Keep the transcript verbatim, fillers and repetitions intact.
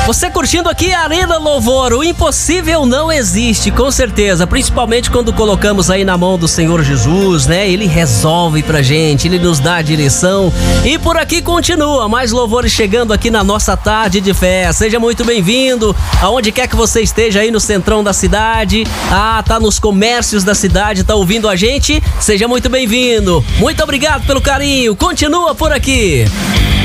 Você curtindo aqui a Arena Louvor, o impossível não existe, com certeza, principalmente quando colocamos aí na mão do Senhor Jesus, né? Ele resolve pra gente, ele nos dá a direção e por aqui continua, mais louvores chegando aqui na nossa tarde de fé. Seja muito bem-vindo, aonde quer que você esteja aí no centrão da cidade, ah, tá nos comércios da cidade, tá ouvindo a gente, seja muito bem-vindo. Muito obrigado pelo carinho, continua por aqui.